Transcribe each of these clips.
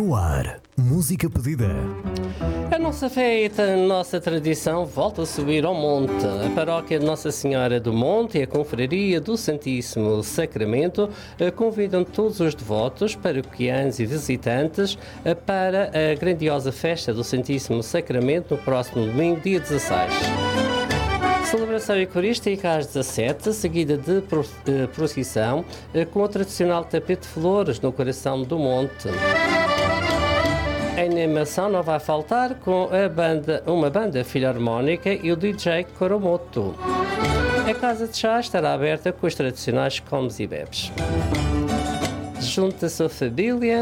No ar, música pedida. A nossa fé e a nossa tradição volta a subir ao monte. A paróquia de Nossa Senhora do Monte e a confraria do Santíssimo Sacramento convidam todos os devotos, paroquianos e visitantes para a grandiosa festa do Santíssimo Sacramento no próximo domingo, dia 16. Celebração eucarística às 17, seguida de procissão com o tradicional tapete de flores no coração do monte. A animação não vai faltar com uma banda filarmónica e o DJ Coromoto. A casa de chá estará aberta com os tradicionais comes e bebes. Junte a sua família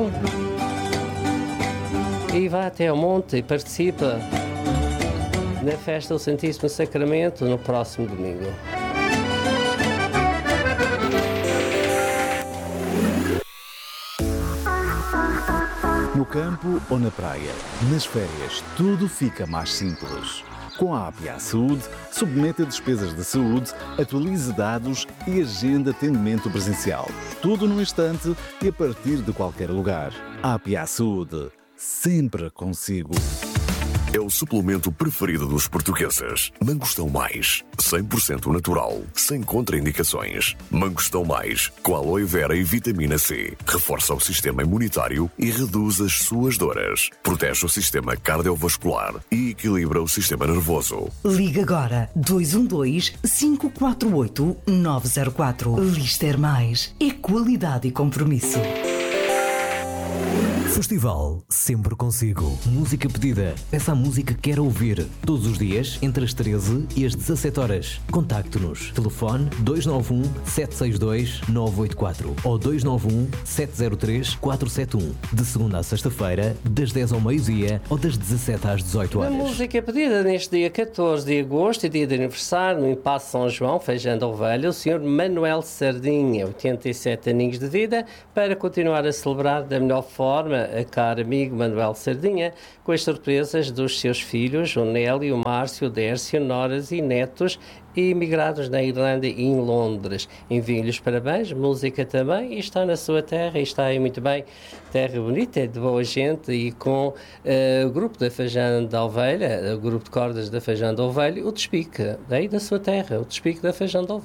e vá até ao monte e participa na festa do Santíssimo Sacramento no próximo domingo. No campo ou na praia, nas férias, tudo fica mais simples. Com a APA Saúde, submeta despesas de saúde, atualize dados e agenda atendimento presencial. Tudo num instante e a partir de qualquer lugar. APA Saúde, sempre consigo. É o suplemento preferido dos portugueses. Mangostão Mais, 100% natural, sem contraindicações. Mangostão Mais, com aloe vera e vitamina C. Reforça o sistema imunitário e reduz as suas dores. Protege o sistema cardiovascular e equilibra o sistema nervoso. Liga agora 212-548-904. Lister Mais é qualidade e compromisso. Festival sempre consigo. Música pedida. Peça a música que quer ouvir. Todos os dias, entre as 13 e as 17 horas. Contacte-nos. Telefone 291-762-984 ou 291-703-471. De segunda a sexta-feira, das 10 ao meio-dia ou das 17 às 18 horas. A música pedida neste dia 14 de agosto e dia de aniversário no Impasse São João, Feijão da Ovelha, o Sr. Manuel Sardinha, 87 aninhos de vida, para continuar a celebrar da melhor forma a caro amigo Manuel Sardinha, com as surpresas dos seus filhos, o Nélio, o Márcio, o Dércio, noras e netos, imigrados na Irlanda e em Londres. Envio-lhes parabéns, música também, e está na sua terra, e está aí muito bem. Terra bonita, é de boa gente, e com o grupo da Feijão da Ovelha, o grupo de cordas da Feijão da Ovelha, o Despique, daí da sua terra, o Despique da Feijão da Ovelha.